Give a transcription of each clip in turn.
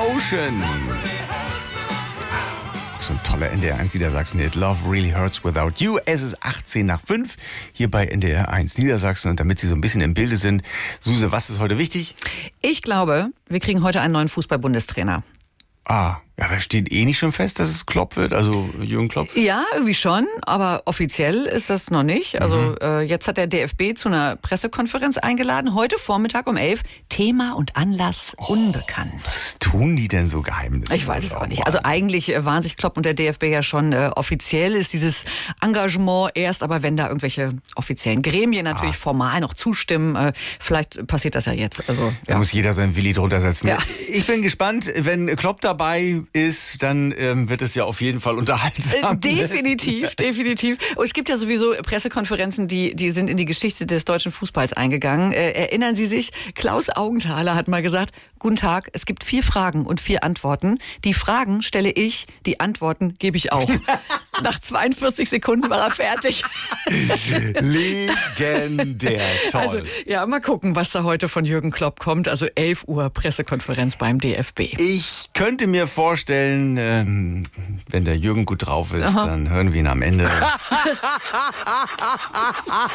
Ocean. So ein toller NDR1 Niedersachsen-Hit. Love really hurts without you. Es ist 5:18 hier bei NDR1 Niedersachsen. Und damit Sie so ein bisschen im Bilde sind, Suse, was ist heute wichtig? Ich glaube, wir kriegen heute einen neuen Fußball-Bundestrainer. Ja, aber steht nicht schon fest, dass es Klopp wird, also Jürgen Klopp? Ja, irgendwie schon, aber offiziell ist das noch nicht. Also jetzt hat der DFB zu einer Pressekonferenz eingeladen, heute Vormittag um 11. Thema und Anlass unbekannt. Was tun die denn so geheimnisvoll? Ich weiß es auch nicht. Also eigentlich waren sich Klopp und der DFB ja schon offiziell, ist dieses Engagement erst, aber wenn da irgendwelche offiziellen Gremien natürlich formal noch zustimmen, vielleicht passiert das ja jetzt. Also, Da muss jeder sein Willi drunter setzen. Ja. Ich bin gespannt, wenn Klopp dabei ist, dann wird es ja auf jeden Fall unterhaltsam. Definitiv. Und es gibt ja sowieso Pressekonferenzen, die sind in die Geschichte des deutschen Fußballs eingegangen. Erinnern Sie sich, Klaus Augenthaler hat mal gesagt, guten Tag, es gibt 4 Fragen und 4 Antworten. Die Fragen stelle ich, die Antworten gebe ich auch. Nach 42 Sekunden war er fertig. Legendär, toll. Also, ja, mal gucken, was da heute von Jürgen Klopp kommt. Also 11 Uhr Pressekonferenz beim DFB. Ich könnte mir vorstellen, wenn der Jürgen gut drauf ist, dann hören wir ihn am Ende.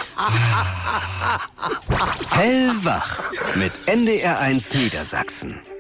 Hellwach mit NDR1 Niedersachsen.